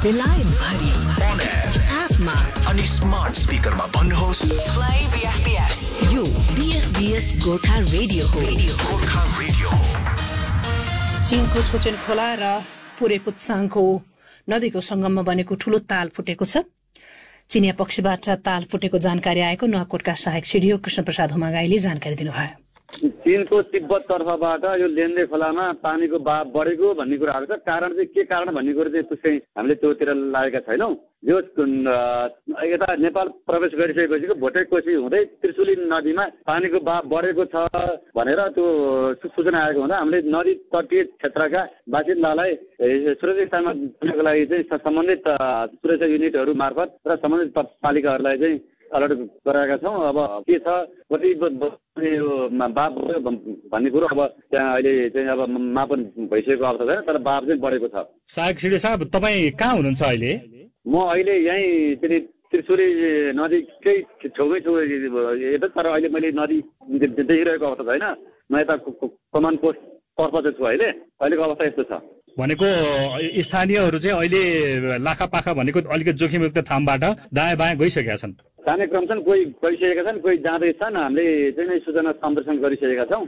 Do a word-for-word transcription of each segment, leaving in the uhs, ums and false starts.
बेलायत भरि on air एपमा अनि स्मार्ट स्पिकरमा भन्नुहोस् play B F B S यो B F B S Gorkha radio हो गोर्खा रेडियो हो। चीनको छोचेन खोला र पुरेपुत्साङको नदीको संगममा बनेको ठूलो ताल फुटेको छ। चीनिया पक्षबाट ताल फुटेको जानकारी आएको नुवाकोटका सहायक सिडिओ कृष्ण प्रसाद हुमागाईले जानकारी दिनुभयो। चीनको तिब्बत तर्फबाट यो लेन्डे खोलामा पानीको बहाव बढेको भन्ने कुराहरू छ। कारण चाहिँ के कारण भन्ने कुरो चाहिँ पुष्टै हामीले त्योतिर लागेका छैनौँ। यो यता नेपाल प्रवेश गरिसकेपछि भोटेकोशी हुँदै त्रिशुली नदीमा पानीको बहाव बढेको छ भनेर त्यो सूचना आएको हुँदा हामीले नदी तटीय क्षेत्रका बासिन्दालाई सुरक्षित स्थानमा दिनको लागि चाहिँ सम्बन्धित सुरक्षा युनिटहरू मार्फत र सम्बन्धित पालिकाहरूलाई चाहिँ अलर्ट गराएका छौँ। अब के छ कति बाप भन्ने कुरो अब त्यहाँ अहिले चाहिँ अब मापन भइसकेको अवस्था छैन, तर बाप चाहिँ बढेको छ। सहायक सिडिओ साहब, तपाईँ कहाँ हुनुहुन्छ अहिले? म अहिले यहीँ फेरि त्रिशुली नदीकै छेउमै छु यता, तर अहिले मैले नदी देखिरहेको अवस्था छैन। म यता कमान पोस्ट तर्फ चाहिँ छु अहिले। अहिलेको अवस्था यस्तो छ। भनेको स्थानीयहरू चाहिँ अहिले लाखा पाखा भनेको अलिकति जोखिमयुक्त ठाउँबाट दायाँ बायाँ गइसकेका छन्। जाने क्रम छन्, कोही गइसकेका छन्, कोही जाँदैछन्। हामीले चाहिँ सूचना सम्प्रेषण गरिसकेका छौँ।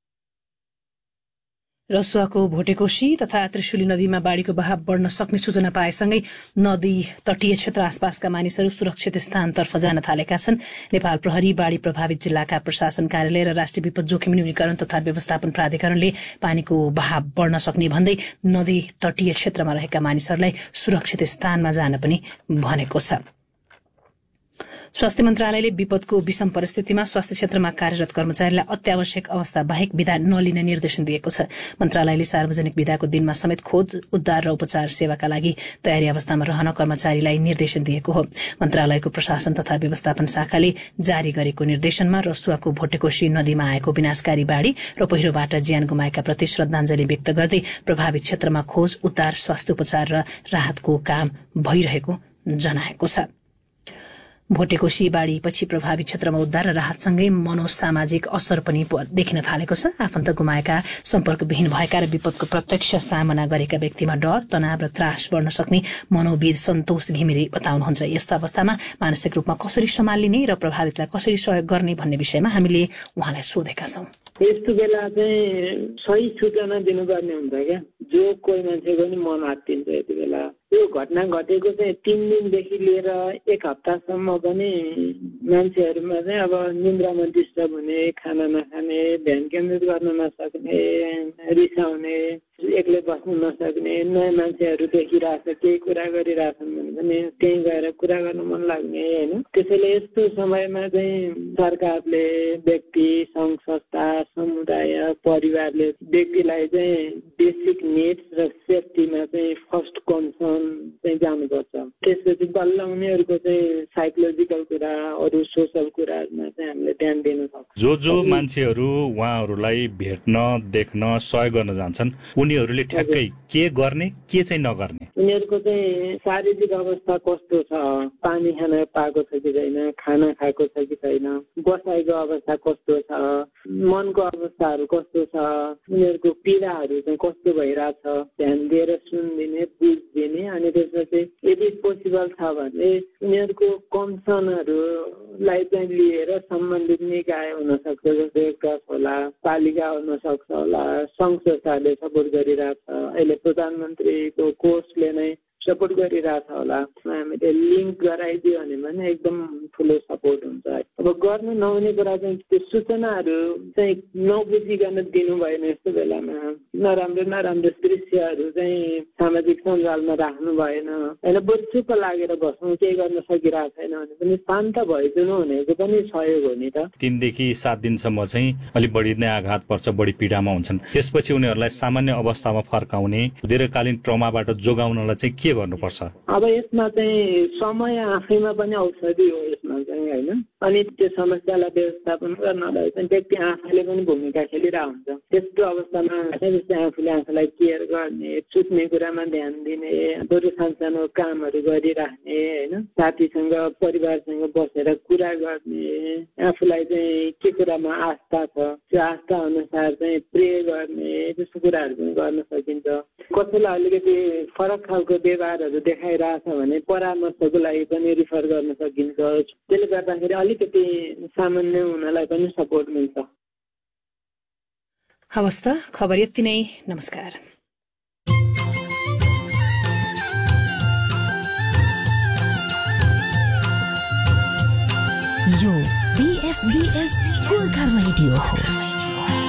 रसुवाको भोटेकोशी तथा त्रिशुली नदीमा बाढीको बहाव बढ्न सक्ने सूचना पाएसँगै नदी तटीय क्षेत्र आसपासका मानिसहरू सुरक्षित स्थानतर्फ जान थालेका छन्। नेपाल प्रहरी, बाढी प्रभावित जिल्लाका प्रशासन कार्यालय र राष्ट्रिय विपद जोखिम न्यूनीकरण तथा व्यवस्थापन प्राधिकरणले पानीको बहाव बढ्न सक्ने भन्दै नदी तटीय क्षेत्रमा रहेका मानिसहरूलाई सुरक्षित स्थानमा जान पनि भनेको छ। स्वास्थ्य मन्त्रालयले विपदको विषम परिस्थितिमा स्वास्थ्य क्षेत्रमा कार्यरत कर्मचारीलाई अत्यावश्यक अवस्था बाहेक विधा नलिने निर्देशन दिएको छ। मन्त्रालयले सार्वजनिक विधाको दिनमा समेत खोज, उद्धार र उपचार सेवाका लागि तयारी अवस्थामा रहन कर्मचारीलाई निर्देशन दिएको हो। मन्त्रालयको प्रशासन तथा व्यवस्थापन शाखाले जारी गरेको निर्देशनमा रसुवाको भोटेकोशी नदीमा आएको विनाशकारी बाढ़ी र पहिरोबाट ज्यान गुमाएका प्रति श्रद्धाञ्जली व्यक्त गर्दै प्रभावित क्षेत्रमा खोज, उद्धार, स्वास्थ्य उपचार र राहतको काम भइरहेको जनाएको छ। भोटेकोशी बाढीपछि प्रभावित क्षेत्रमा उद्धार र राहतसँगै मनोसामाजिक असर पनि देखिन थालेको छ। आफन्त गुमाएका, सम्पर्कविहीन भएका र विपदको प्रत्यक्ष सामना गरेका व्यक्तिमा डर, तनाव र त्रास बढ्न सक्ने मनोविद सन्तोष घिमिरे बताउनुहुन्छ। यस्तो अवस्थामा मानसिक रूपमा कसरी सम्हालिने र प्रभावितलाई कसरी सहयोग गर्ने भन्ने विषयमा हामीले उहाँलाई सोधेका छौं। यस्तो बेला चाहिँ सही सूचना दिनुपर्ने हुन्छ क्या। जो कोही मान्छेको नि मन आत्तिन्छ यति बेला। यो घटना घटेको चाहिँ तीन दिनदेखि लिएर एक हप्तासम्म पनि मान्छेहरूमा चाहिँ अब निन्द्रामा डिस्टर्ब हुने, खाना नखाने, ध्यान केन्द्रित गर्न नसक्ने, रिसाउने, एक्लै बस्नु नसक्ने, नयाँ मान्छेहरू देखिरहेछ, केही कुरा गरिरहेछन् भने पनि त्यहीँ गएर कुरा गर्न मन लाग्ने होइन। त्यसैले यस्तो समयमा चाहिँ सरकारले, व्यक्ति, सङ्घ संस्था, समुदाय, परिवारले व्यक्तिलाई चाहिँ बेसिक निड्स र सेफ्टीमा चाहिँ फर्स्ट कन्सर्न चाहिँ जानुपर्छ। त्यसपछि बल्ल उनीहरूको चाहिँ साइकोलोजिकल कुरा, अरू सोसल कुराहरूमा चाहिँ हामीले ध्यान दिन सक्छौँ। जो जो मान्छेहरू उहाँहरूलाई भेट्न, देख्न, सहयोग गर्न जान्छन्, उनीहरूले ठ्याक्कै के गर्ने, के चाहिँ नगर्ने? उनीहरूको चाहिँ शारीरिक अवस्था कस्तो छ, पानी खान पाएको छ कि छैन, खाना खाएको छ कि छैन, बसाइको अवस्था कस्तो छ, मनको अवस्थाहरू कस्तो छ, उनीहरूको पीडाहरू चाहिँ कस्तो भइरहेछ, ध्यान दिएर सुनिदिने, बुझिदिने। अनि त्यसपछि यदि पोसिबल छ भने उनीहरूको कन्सर्नहरूलाई चाहिँ लिएर सम्बन्धित निकाय हुनसक्छ, जस्तै क्लस होला, पालिका हुनसक्छ होला, सङ्घ संस्थाले सपोर्ट गरिरहेछ। अहिले प्रधानमन्त्रीको कोषले नै सपोर्ट गरिरहेछ होला। हामीले लिङ्क गराइदियो भने पनि एकदम ठुलो सपोर्ट हुन्छ। अब गर्नु नहुने कुरा चाहिँ त्यो सूचनाहरू चाहिँ नबुझिकन दिनु भएन। यस्तो बेलामा नराम्रो नराम्रो दृश्यहरू चाहिँ सामाजिक सञ्जालमा राख्नु भएन होइन। बरु चुप्प लागेर बस्नु, केही गर्न सकिरहेको छैन भने पनि शान्त भइदिनु भनेको पनि सहयोग हो नि त। तीनदेखि सात दिनसम्म चाहिँ अलिक बढी नै आघात पर्छ, बढी पीडामा हुन्छन्। त्यसपछि उनीहरूलाई सामान्य अवस्थामा फर्काउने, दीर्घकालीन ट्रमाबाट जोगाउनलाई चाहिँ के गर्नुपर्छ? अब यसमा चाहिँ समय आफैमा पनि औषधि हो यसमा चाहिँ होइन। अनि त्यो समस्यालाई व्यवस्थापन गर्नलाई चाहिँ व्यक्ति आफैले पनि भूमिका खेलिरहेको हुन्छ। त्यस्तो अवस्थामा जस्तै आफूले आफूलाई केयर गर्ने, सुत्ने कुरामा ध्यान दिने, बरु सानसानो कामहरू गरिराख्ने होइन, साथीसँग परिवारसँग बसेर कुरा गर्ने, आफूलाई चाहिँ के कुरामा आस्था छ त्यो आस्था अनुसार चाहिँ प्रे गर्ने, त्यस्तो कुराहरू पनि गर्न सकिन्छ। कसैलाई अलिकति फरक खालको व्यवहारहरू देखाइरहेछ भने परामर्शको लागि पनि रिफर गर्न सकिन्छ। त्यसले गर्दाखेरि अलिकति सामान्य हुनलाई पनि सपोर्ट मिल्छ। हवस् त, खबर यति नै। नमस्कार। यो बीएफबीएस गोर्खा रेडियो हो।